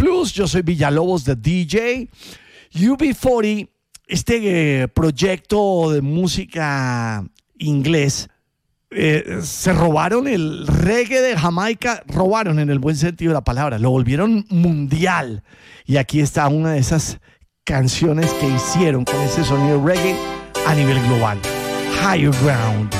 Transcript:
Plus. Yo soy Villalobos de DJ. UB40, este proyecto de música inglés, se robaron el reggae de Jamaica, robaron en el buen sentido de la palabra, lo volvieron mundial. Y aquí está una de esas canciones que hicieron con ese sonido reggae a nivel global. Higher Ground.